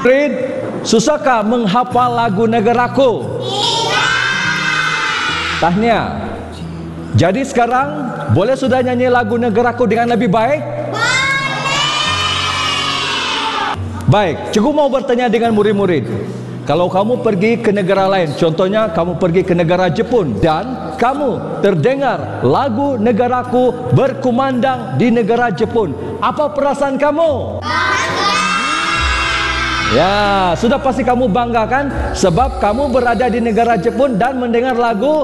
murid, susahkah menghafal lagu negaraku? Tahniah. Jadi sekarang boleh sudah nyanyi lagu negaraku dengan lebih baik? Baik, cikgu mau bertanya dengan murid-murid. Kalau kamu pergi ke negara lain, contohnya kamu pergi ke negara Jepun dan kamu terdengar lagu negaraku berkumandang di negara Jepun, apa perasaan kamu? Ya, sudah pasti kamu bangga kan? Sebab kamu berada di negara Jepun dan mendengar lagu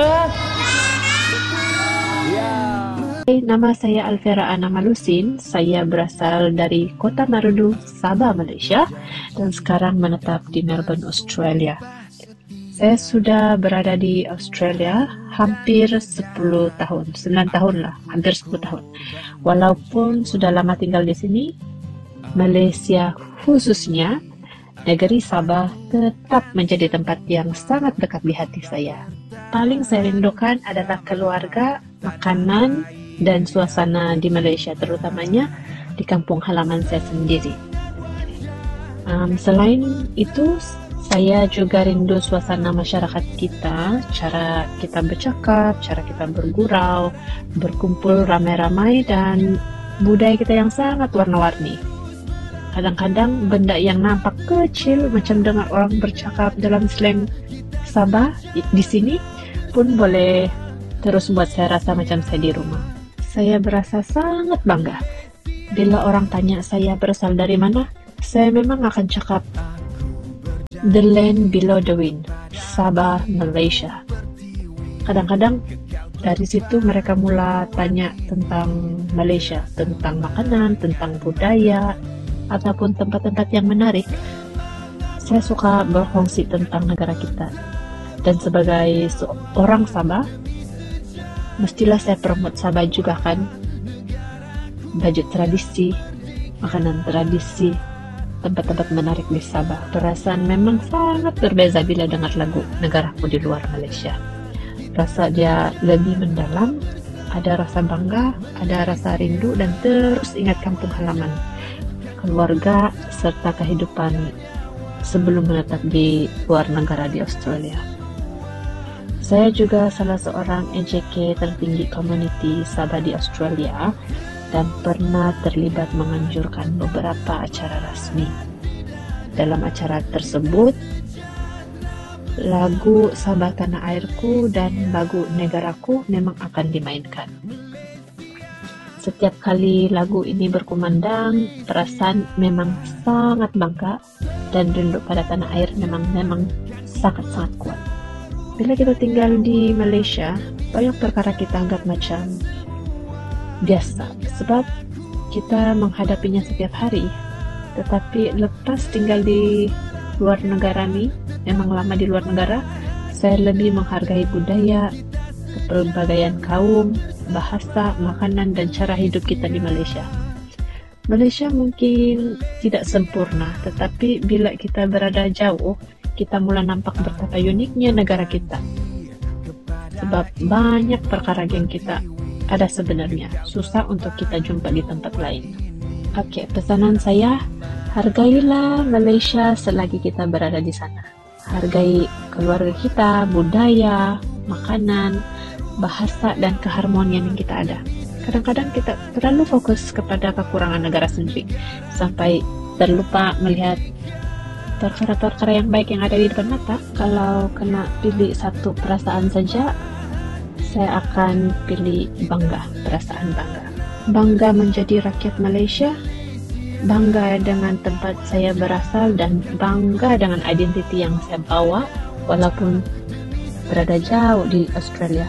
Nama saya Alvera Ana Malusin. Saya berasal dari Kota Marudu, Sabah, Malaysia, dan sekarang menetap di Melbourne, Australia. Saya sudah berada di Australia hampir 10 tahun, 9 tahun lah, hampir 10 tahun. Walaupun sudah lama tinggal di sini, Malaysia khususnya negeri Sabah tetap menjadi tempat yang sangat dekat di hati saya. Paling saya rindukan adalah keluarga, makanan, dan suasana di Malaysia, terutamanya di kampung halaman saya sendiri. Selain itu, saya juga rindu suasana masyarakat kita, cara kita bercakap, cara kita bergurau, berkumpul ramai-ramai, dan budaya kita yang sangat warna-warni. Kadang-kadang benda yang nampak kecil, macam dengar orang bercakap dalam slang Sabah di sini, pun boleh terus buat saya rasa macam saya di rumah. Saya berasa sangat bangga. Bila orang tanya saya berasal dari mana, saya memang akan cakap the land below the wind, Sabah, Malaysia. Kadang-kadang dari situ mereka mula tanya tentang Malaysia, tentang makanan, tentang budaya, ataupun tempat-tempat yang menarik. Saya suka berkongsi tentang negara kita. Dan sebagai seorang Sabah, mestilah saya promote Sabah juga kan. Baju tradisi, makanan tradisi, tempat-tempat menarik di Sabah. Perasaan memang sangat berbeza bila dengar lagu negaraku di luar Malaysia. Rasa dia lebih mendalam, ada rasa bangga, ada rasa rindu, dan terus ingat kampung halaman, keluarga, serta kehidupan sebelum menetap di luar negara di Australia. Saya juga salah seorang EJK tertinggi community Sabah di Australia dan pernah terlibat menganjurkan beberapa acara rasmi. Dalam acara tersebut, lagu Sabah Tanah Airku dan lagu Negaraku memang akan dimainkan. Setiap kali lagu ini berkumandang, perasaan memang sangat bangga dan rindu pada tanah air memang sangat-sangat kuat. Bila kita tinggal di Malaysia, banyak perkara kita anggap macam biasa, sebab kita menghadapinya setiap hari. Tetapi lepas tinggal di luar negara ni, memang lama di luar negara, saya lebih menghargai budaya, kepelbagaian kaum, bahasa, makanan, dan cara hidup kita di Malaysia. Malaysia mungkin tidak sempurna, tetapi bila kita berada jauh, kita mula nampak betapa uniknya negara kita. Sebab banyak perkara yang kita ada sebenarnya susah untuk kita jumpa di tempat lain. Oke, pesanan saya, hargailah Malaysia selagi kita berada di sana. Hargai keluarga kita, budaya, makanan, bahasa, dan keharmonian yang kita ada. Kadang-kadang kita terlalu fokus kepada kekurangan negara sendiri sampai terlupa melihat perkara-perkara yang baik yang ada di depan mata. Kalau kena pilih satu perasaan saja, saya akan pilih bangga, perasaan bangga. Bangga menjadi rakyat Malaysia, bangga dengan tempat saya berasal, dan bangga dengan identiti yang saya bawa walaupun berada jauh di Australia.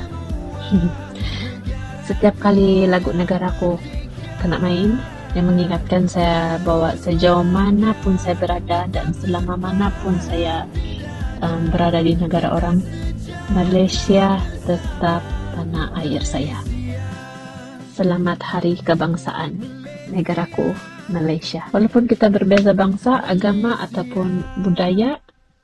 Setiap kali lagu negaraku kena main, yang mengingatkan saya bahwa sejauh manapun saya berada dan selama manapun saya berada di negara orang, Malaysia tetap tanah air saya. Selamat Hari Kebangsaan negaraku Malaysia. Walaupun kita berbeza bangsa, agama, ataupun budaya,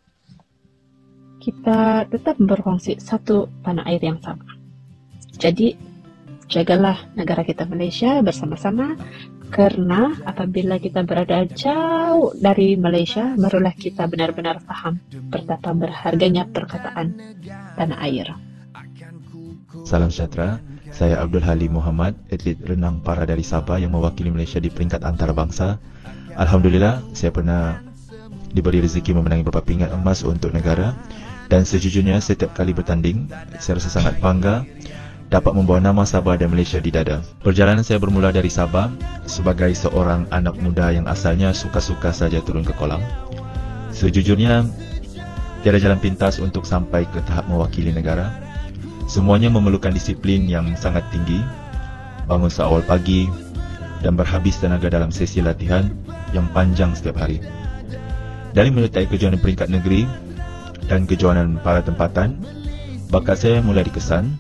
kita tetap berkongsi satu tanah air yang sama. Jadi, jagalah negara kita Malaysia bersama-sama, Karena apabila kita berada jauh dari Malaysia, barulah kita benar-benar faham betapa berharganya perkataan tanah air. Salam sejahtera, saya Abdul Halim Muhammad, atlet renang para dari Sabah yang mewakili Malaysia di peringkat antarabangsa. Alhamdulillah, saya pernah diberi rezeki memenangi beberapa pingat emas untuk negara, dan sejujurnya setiap kali bertanding, saya rasa sangat bangga dapat membawa nama Sabah dan Malaysia di dada. Perjalanan saya bermula dari Sabah sebagai seorang anak muda yang asalnya suka-suka saja turun ke kolam. Sejujurnya, tiada jalan pintas untuk sampai ke tahap mewakili negara. Semuanya memerlukan disiplin yang sangat tinggi, bangun seawal pagi dan berhabis tenaga dalam sesi latihan yang panjang setiap hari. Dari menyertai kejuaraan peringkat negeri dan kejuaraan para tempatan, bakat saya mulai dikesan.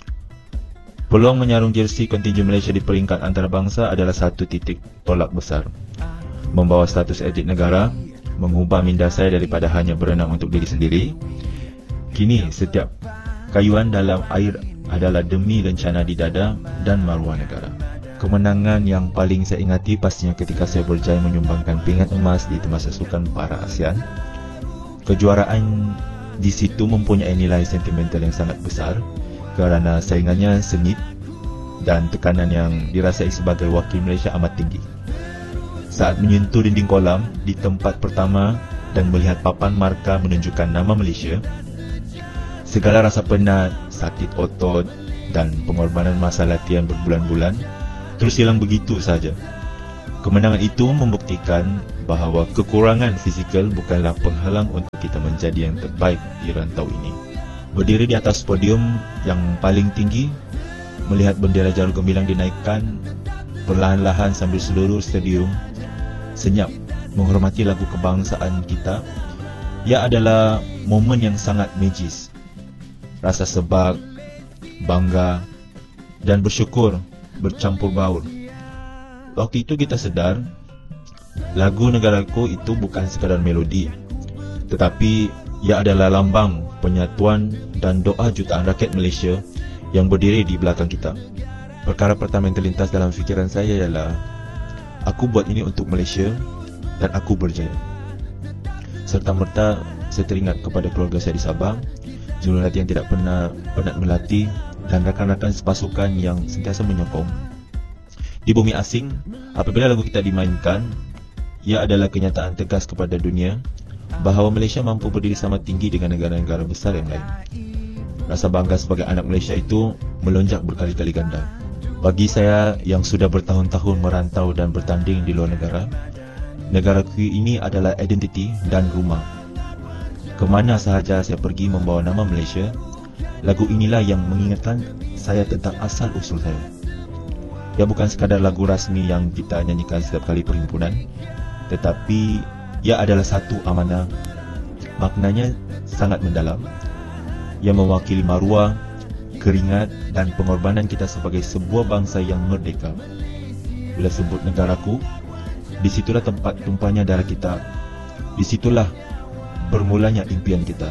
Peluang menyarung jersey kontingen Malaysia di peringkat antarabangsa adalah satu titik tolak besar. Membawa status atlet negara, mengubah minda saya daripada hanya berenang untuk diri sendiri. Kini setiap kayuan dalam air adalah demi rencana di dada dan maruah negara. Kemenangan yang paling saya ingati pastinya ketika saya berjaya menyumbangkan pingat emas di Temasa Sukan para ASEAN. Kejuaraan di situ mempunyai nilai sentimental yang sangat besar kerana saingannya sengit dan tekanan yang dirasai sebagai wakil Malaysia amat tinggi. Saat menyentuh dinding kolam di tempat pertama dan melihat papan marka menunjukkan nama Malaysia, segala rasa penat, sakit otot dan pengorbanan masa latihan berbulan-bulan terus hilang begitu saja. Kemenangan itu membuktikan bahawa kekurangan fizikal bukanlah penghalang untuk kita menjadi yang terbaik di rantau ini. Berdiri di atas podium yang paling tinggi, melihat bendera Jarul Gemilang dinaikkan perlahan-lahan sambil seluruh stadium senyap menghormati lagu kebangsaan kita, ia adalah momen yang sangat magis. Rasa sebab, bangga dan bersyukur bercampur baur. Waktu itu kita sedar, lagu negaraku itu bukan sekadar melodi, tetapi ia adalah lambang penyatuan dan doa jutaan rakyat Malaysia yang berdiri di belakang kita. Perkara pertama yang terlintas dalam fikiran saya ialah, aku buat ini untuk Malaysia dan aku berjaya. Serta-merta saya teringat kepada keluarga saya di Sabah, jurulatih yang tidak pernah penat melatih dan rakan-rakan sepasukan yang sentiasa menyokong. Di bumi asing, apabila lagu kita dimainkan, ia adalah kenyataan tegas kepada dunia bahawa Malaysia mampu berdiri sama tinggi dengan negara-negara besar yang lain. Rasa bangga sebagai anak Malaysia itu melonjak berkali-kali ganda. Bagi saya yang sudah bertahun-tahun merantau dan bertanding di luar negaraku ini adalah identiti dan rumah. Kemana sahaja saya pergi membawa nama Malaysia, lagu inilah yang mengingatkan saya tentang asal-usul saya. Ia bukan sekadar lagu rasmi yang kita nyanyikan setiap kali perhimpunan, tetapi ia adalah satu amanah. Maknanya sangat mendalam. Ia mewakili maruah, keringat dan pengorbanan kita sebagai sebuah bangsa yang merdeka. Bila sebut negaraku, disitulah tempat tumpahnya darah kita. Disitulah bermulanya impian kita.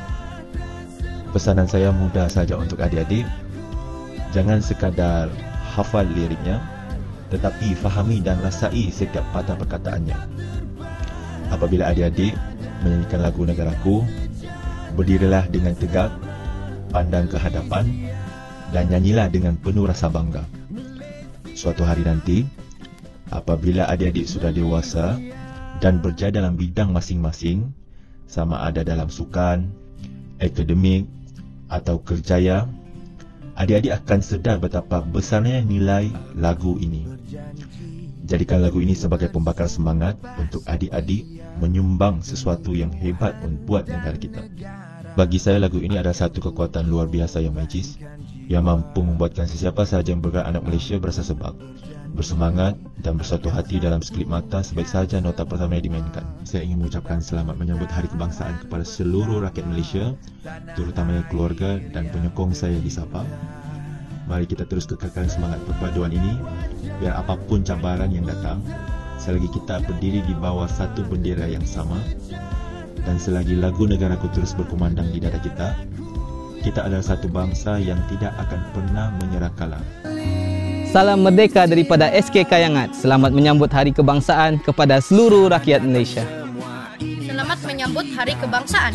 Pesanan saya mudah saja untuk adik-adik. Jangan sekadar hafal liriknya, tetapi fahami dan rasai setiap patah perkataannya. Apabila adik-adik menyanyikan lagu negaraku, berdirilah dengan tegak, pandang ke hadapan dan nyanyilah dengan penuh rasa bangga. Suatu hari nanti, apabila adik-adik sudah dewasa dan berjaya dalam bidang masing-masing, sama ada dalam sukan, akademik atau kerjaya, adik-adik akan sedar betapa besarnya nilai lagu ini. Jadikan lagu ini sebagai pembakar semangat untuk adik-adik menyumbang sesuatu yang hebat buat negara kita. Bagi saya, lagu ini adalah satu kekuatan luar biasa yang magis, yang mampu membuatkan sesiapa sahaja yang bergerak anak Malaysia berasa sebab, bersemangat dan bersatu hati dalam sekelip mata sebaik sahaja nota pertama yang dimainkan. Saya ingin mengucapkan selamat menyambut Hari Kebangsaan kepada seluruh rakyat Malaysia, terutamanya keluarga dan penyokong saya di Sabah. Mari kita terus kekalkan semangat perpaduan ini, biar apapun cabaran yang datang, selagi kita berdiri di bawah satu bendera yang sama, dan selagi lagu negaraku terus berkumandang di dada kita, kita adalah satu bangsa yang tidak akan pernah menyerah kalah. Salam merdeka daripada SK Kayangat. Selamat menyambut Hari Kebangsaan kepada seluruh rakyat Malaysia. Selamat menyambut Hari Kebangsaan.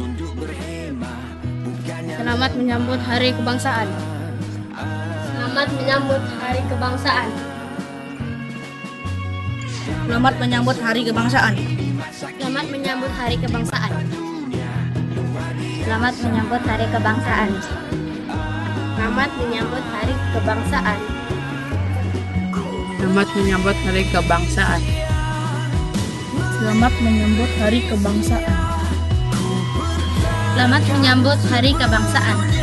Selamat menyambut Hari Kebangsaan. Selamat menyambut Hari Kebangsaan. Selamat menyambut Hari Kebangsaan. Selamat menyambut Hari Kebangsaan. Selamat menyambut Hari Kebangsaan. Selamat menyambut Hari Kebangsaan. Selamat menyambut Hari Kebangsaan. Selamat menyambut Hari Kebangsaan. Selamat menyambut Hari Kebangsaan.